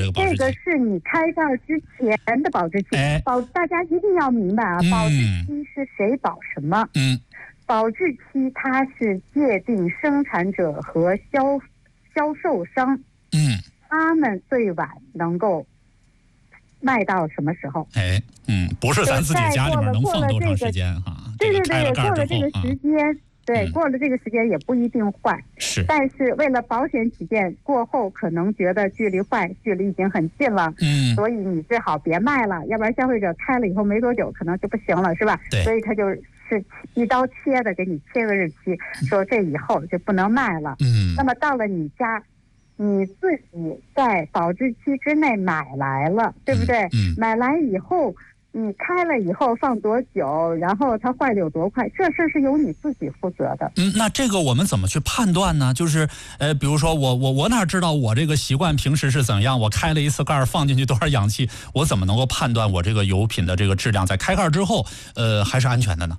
个保质期。 这个是你开盖之前的保质期。大家一定要明白啊，保质期是谁保什么？保质期它是界定生产者和销售商，他们最晚能够卖到什么时候？ 不是咱自己家里面能放多长时间哈？ 对，过了这个时间。对，过了这个时间也不一定坏，但是为了保险起见，过后可能觉得距离已经很近了，所以你最好别卖了，要不然消费者开了以后没多久可能就不行了，是吧？所以他就是一刀切的给你切个日期，说这以后就不能卖了。那么到了你家，你自己在保质期之内买来了，对不对？买来以后。你开了以后放多久，然后它坏的有多快，这事是由你自己负责的。 那这个我们怎么去判断呢？就是比如说我哪知道我这个习惯平时是怎样？我开了一次盖放进去多少氧气，我怎么能够判断我这个油品的这个质量在开盖之后还是安全的呢？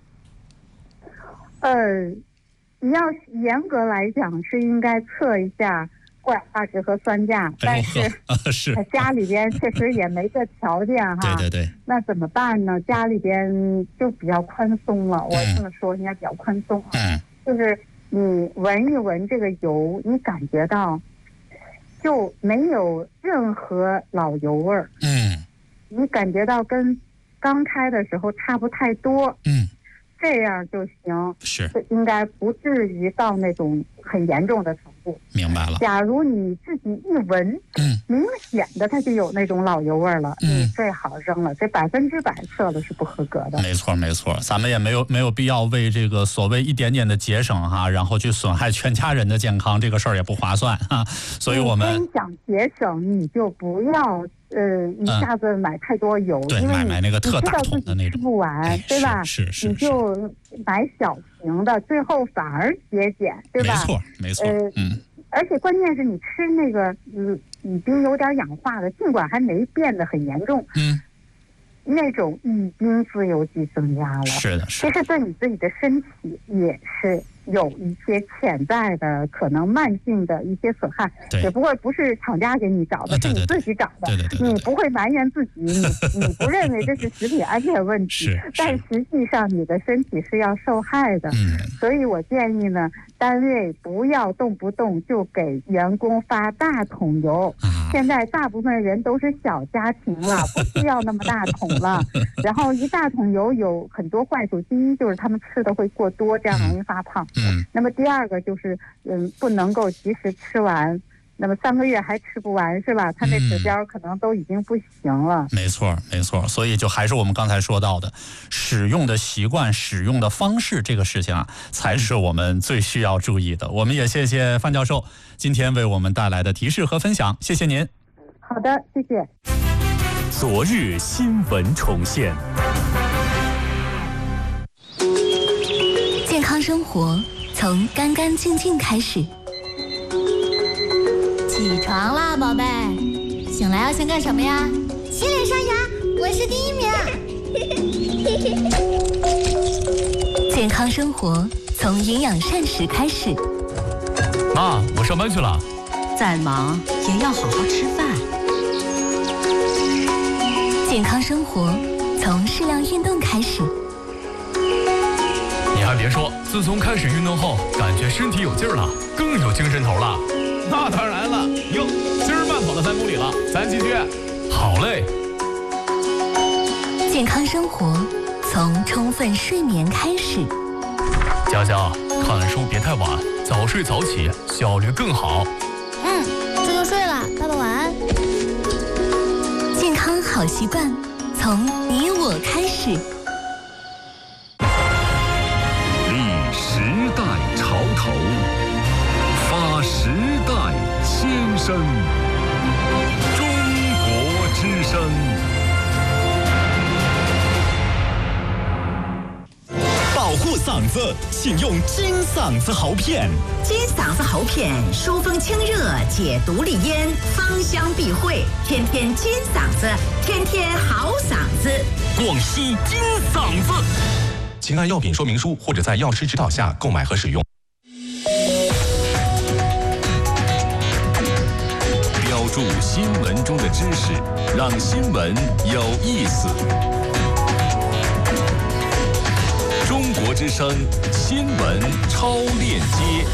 你要严格来讲是应该测一下过氧化值和酸价，但是家里边确实也没这条件哈。 对， 那怎么办呢？家里边就比较宽松了，我这么说应该比较宽松。就是你闻一闻这个油，你感觉到就没有任何老油味儿。你感觉到跟刚开的时候差不太多。这样就行，应该不至于到那种很严重的程度。 明白了。 假如你自己一闻，明显的它就有那种老油味了，你最好扔了，这100%测的是不合格的。 没错，咱们也没有必要为这个所谓一点点的节省哈，然后去损害全家人的健康，这个事儿也不划算啊。所以我们你想节省，你就不要一下子买太多油，因为买那个特大桶的那种， 吃不完，对吧？ 是， 你就买小型的，最后反而节俭，对吧？ 没错。 而且关键是你吃那个已经有点氧化的，尽管还没变得很严重，那种已经自由基增加了。 是的。 其实对你自己的身体也是有一些潜在的可能慢性的一些损害，只不过不是厂家给你找的，是你自己找的。你不会埋怨自己，你不认为这是食品安全问题，但实际上你的身体是要受害的。所以我建议呢，单位不要动不动就给员工发大桶油。现在大部分人都是小家庭了，不需要那么大桶了。然后一大桶油有很多坏处，第一就是他们吃的会过多，这样容易发胖。那么第二个就是不能够及时吃完，那么3个月还吃不完是吧？它那指标可能都已经不行了。 没错，所以就还是我们刚才说到的，使用的习惯、使用的方式这个事情啊，才是我们最需要注意的。我们也谢谢范教授今天为我们带来的提示和分享，谢谢您。 好的，谢谢。 昨日新闻重现， 健康生活从干干净净开始。 起床啦，宝贝！醒来要先干什么呀？ 洗脸刷牙，我是第1名。 健康生活从营养膳食开始。 妈，我上班去了。 再忙也要好好吃饭。 健康生活从适量运动开始。 你还别说，自从开始运动后，感觉身体有劲儿了，更有精神头了。 那当然了，哟，今儿慢跑了3公里了，咱继续。 好嘞。 健康生活从充分睡眠开始。 佳佳，看书别太晚，早睡早起，效率更好。 这就睡了，爸爸晚安。 健康好习惯从你我开始。 立时代潮头，发时代先声。中国之声。 保护嗓子，请用金嗓子喉片。 金嗓子喉片，疏风清热，解毒利咽，芳香避秽，天天金嗓子，天天好嗓子。 广西金嗓子。 请按药品说明书或者在药师指导下购买和使用。 标注新闻闻中的知识，让新闻有意思。中国之声新闻超链接，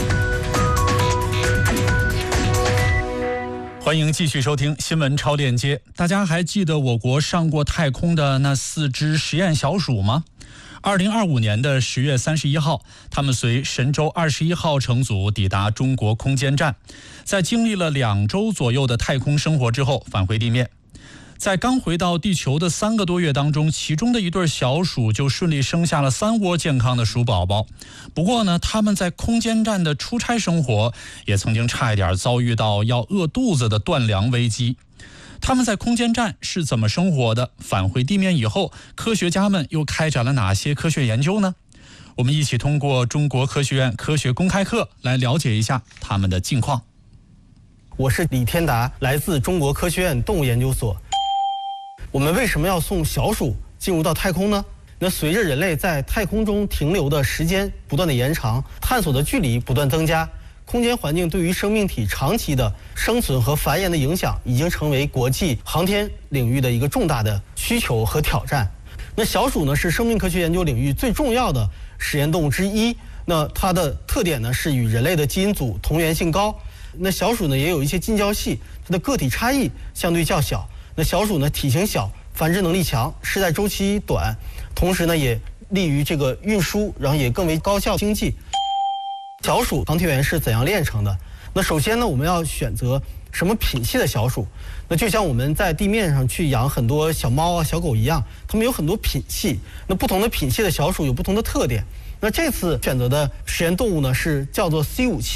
欢迎继续收听新闻超链接。大家还记得我国上过太空的那4只实验小鼠吗？2025年的10月31号，他们随神舟21号乘组抵达中国空间站，在经历了2周左右的太空生活之后返回地面。在刚回到地球的3个多月当中，其中的一对小鼠就顺利生下了3窝健康的鼠宝宝。不过呢，他们在空间站的出差生活也曾经差一点遭遇到要饿肚子的断粮危机。他们在空间站是怎么生活的？返回地面以后，科学家们又开展了哪些科学研究呢？我们一起通过中国科学院科学公开课来了解一下他们的近况。 我是李天达，来自中国科学院动物研究所。我们为什么要送小鼠进入到太空呢？那随着人类在太空中停留的时间不断的延长，探索的距离不断增加，空间环境对于生命体长期的生存和繁衍的影响，已经成为国际航天领域的一个重大的需求和挑战。那小鼠呢，是生命科学研究领域最重要的实验动物之一。那它的特点呢，是与人类的基因组同源性高。那小鼠呢，也有一些近交系，它的个体差异相对较小。那小鼠呢，体型小，繁殖能力强，世代周期短，同时呢，也利于这个运输，然后也更为高效经济。小鼠航天员是怎样炼成的？那首先呢，我们要选择什么品系的小鼠？那就像我们在地面上去养很多小猫啊、小狗一样，它们有很多品系。那不同的品系的小鼠有不同的特点。那这次选择的实验动物呢，是叫做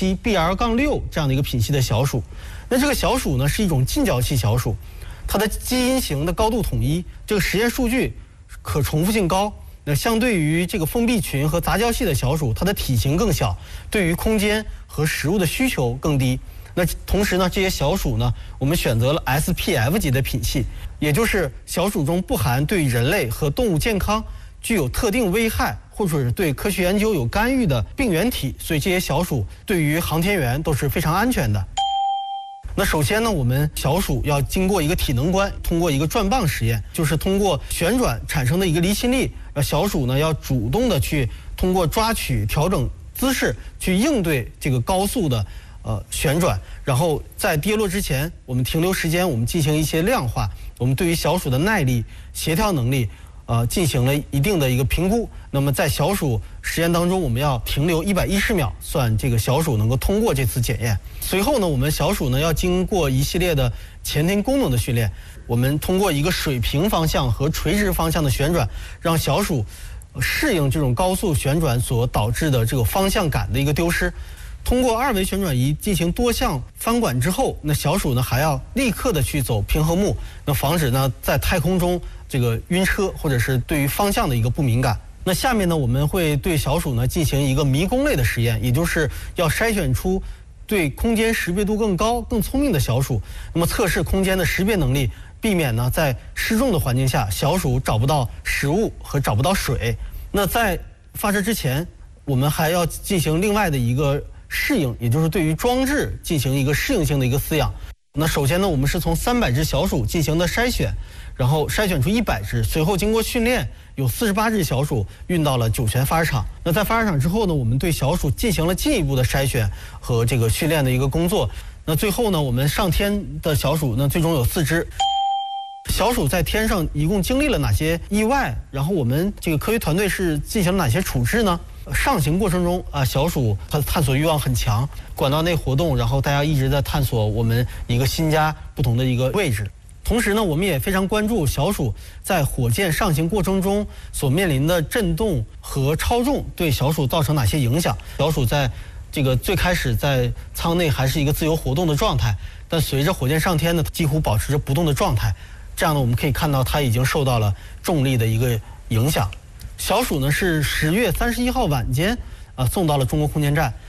C57BR-6 这样的一个品系的小鼠。那这个小鼠呢，是一种近交系小鼠，它的基因型的高度统一，这个实验数据可重复性高。那相对于这个封闭群和杂交系的小鼠，它的体型更小，对于空间和食物的需求更低。那同时呢，这些小鼠呢，我们选择了 SPF 级的品系，也就是小鼠中不含对人类和动物健康具有特定危害或者是对科学研究有干预的病原体，所以这些小鼠对于航天员都是非常安全的。那首先呢，我们小鼠要经过一个体能关，通过一个转棒实验，就是通过旋转产生的一个离心力，小鼠呢要主动的去通过抓取、调整姿势去应对这个高速的旋转，然后在跌落之前，我们停留时间，我们进行一些量化，我们对于小鼠的耐力、协调能力进行了一定的一个评估。那么在小鼠实验当中，我们要停留110秒，算这个小鼠能够通过这次检验。随后呢，我们小鼠呢要经过一系列的前庭功能的训练，我们通过一个水平方向和垂直方向的旋转，让小鼠适应这种高速旋转所导致的这个方向感的一个丢失。通过2维旋转仪进行多项翻管之后，那小鼠呢还要立刻的去走平衡木，那防止呢在太空中这个晕车或者是对于方向的一个不敏感。那下面呢，我们会对小鼠呢进行一个迷宫类的实验，也就是要筛选出对空间识别度更高、更聪明的小鼠，那么测试空间的识别能力，避免呢在失重的环境下，小鼠找不到食物和找不到水。那在发射之前，我们还要进行另外的一个适应，也就是对于装置进行一个适应性的一个饲养。那首先呢，我们是从300只小鼠进行的筛选，然后筛选出100只，随后经过训练，有48只小鼠运到了酒泉发射场。那在发射场之后呢，我们对小鼠进行了进一步的筛选和这个训练的一个工作。那最后呢，我们上天的小鼠呢，最终有4只。小鼠在天上一共经历了哪些意外？然后我们这个科学团队是进行了哪些处置呢？上行过程中小鼠它的探索欲望很强，管道内活动，然后大家一直在探索我们一个新家不同的一个位置。同时呢，我们也非常关注小鼠在火箭上行过程中所面临的震动和超重对小鼠造成哪些影响。小鼠在这个最开始在舱内还是一个自由活动的状态，但随着火箭上天呢，几乎保持着不动的状态。这样呢，我们可以看到它已经受到了重力的一个影响。小鼠呢是10月31号晚间送到了中国空间站。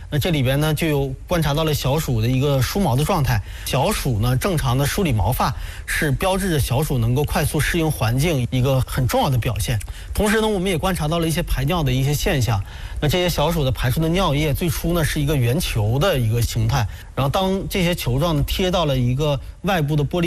那这里边呢就有观察到了小鼠的一个梳毛的状态。小鼠呢正常的梳理毛发是标志着小鼠能够快速适应环境一个很重要的表现。同时呢，我们也观察到了一些排尿的一些现象。那这些小鼠的排出的尿液最初呢是一个圆球的一个形态，然后当这些球状贴到了一个外部的玻璃